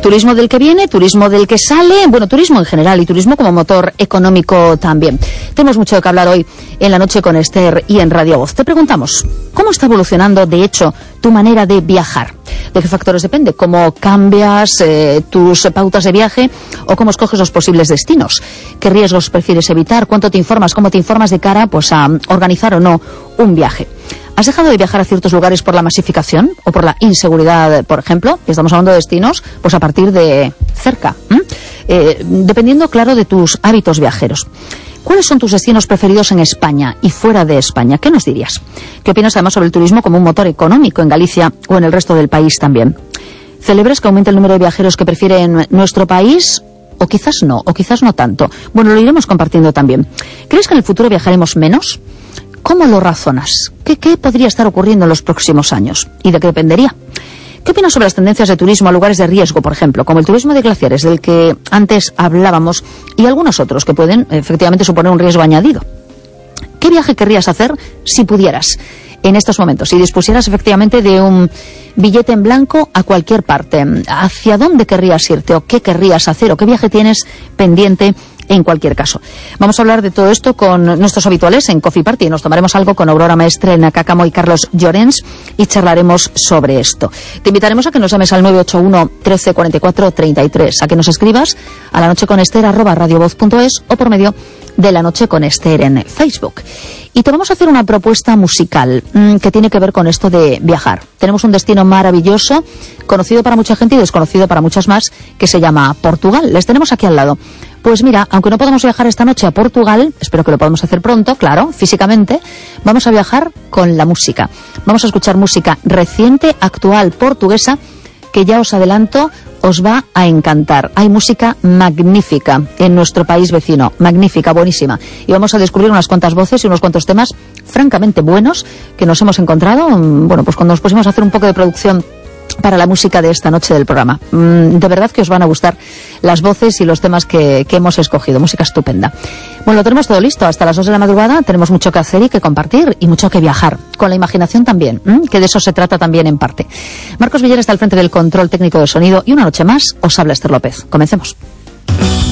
Turismo del que viene, turismo del que sale, bueno, turismo en general y turismo como motor económico también. Tenemos mucho de qué hablar hoy en La Noche con Esther y en Radio Voz. Te preguntamos, ¿cómo está evolucionando, de hecho, tu manera de viajar? ¿De qué factores depende? ¿Cómo cambias tus pautas de viaje o cómo escoges los posibles destinos? ¿Qué riesgos prefieres evitar? ¿Cuánto te informas? ¿Cómo te informas de cara pues, a organizar o no un viaje? ¿Has dejado de viajar a ciertos lugares por la masificación o por la inseguridad, por ejemplo? Estamos hablando de destinos pues a partir de cerca, dependiendo, claro, de tus hábitos viajeros. ¿Cuáles son tus destinos preferidos en España y fuera de España? ¿Qué nos dirías? ¿Qué opinas además sobre el turismo como un motor económico en Galicia o en el resto del país también? ¿Celebras que aumente el número de viajeros que prefieren nuestro país? O quizás no tanto. Bueno, lo iremos compartiendo también. ¿Crees que en el futuro viajaremos menos? ¿Cómo lo razonas? ¿Qué podría estar ocurriendo en los próximos años? ¿Y de qué dependería? ¿Qué opinas sobre las tendencias de turismo a lugares de riesgo, por ejemplo, como el turismo de glaciares, del que antes hablábamos, y algunos otros que pueden efectivamente suponer un riesgo añadido? ¿Qué viaje querrías hacer si pudieras en estos momentos, si dispusieras efectivamente de un billete en blanco a cualquier parte? ¿Hacia dónde querrías irte o qué querrías hacer o qué viaje tienes pendiente? En cualquier caso, vamos a hablar de todo esto con nuestros habituales en Coffee Party. Nos tomaremos algo con Aurora Maestre, Nakakamo y Carlos Llorens y charlaremos sobre esto. Te invitaremos a que nos llames al 981 13 44 33, a que nos escribas a lanocheconester@radiovoz.es o por medio de La Noche con Esther en Facebook. Y te vamos a hacer una propuesta musical que tiene que ver con esto de viajar. Tenemos un destino maravilloso, conocido para mucha gente y desconocido para muchas más, que se llama Portugal. Les tenemos aquí al lado. Pues mira, aunque no podamos viajar esta noche a Portugal, espero que lo podamos hacer pronto, claro, físicamente, vamos a viajar con la música. Vamos a escuchar música reciente, actual, portuguesa, que ya os adelanto, os va a encantar. Hay música magnífica en nuestro país vecino, magnífica, buenísima. Y vamos a descubrir unas cuantas voces y unos cuantos temas francamente buenos que nos hemos encontrado, bueno, pues cuando nos pusimos a hacer un poco de producción para la música de esta noche del programa. De verdad que os van a gustar las voces y los temas que hemos escogido. Música estupenda. Bueno, lo tenemos todo listo. Hasta las 2 de la madrugada tenemos mucho que hacer y que compartir y mucho que viajar. Con la imaginación también, que de eso se trata también en parte. Marcos Villar está al frente del control técnico de sonido y una noche más os habla Esther López. Comencemos.